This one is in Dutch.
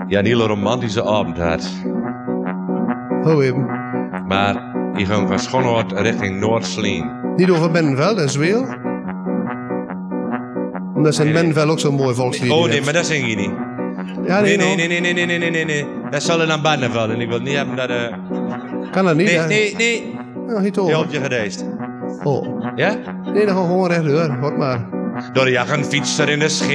Ja, een hele romantische avond had. Oh, even. Maar ik ging van Schonhoort richting Noord-Sleen. Niet over Benveld en Zweel? Omdat zijn Nee. Benveld ook zo'n mooi volkslied. Oh nee, maar dat zing je niet. Ja, Nee, nee, nee, nee, nee, nee, nee, nee, nee, nee. Dat zal er aan Barneveld en ik wil niet hebben dat... Kan dat niet, Nee, hè? nee, nee. Ja, niet Je over. hebt je gedeest. Oh. Ja? Nee, dan gaan we gewoon rechtdoor. Hoort maar. Door de jagen fietser in de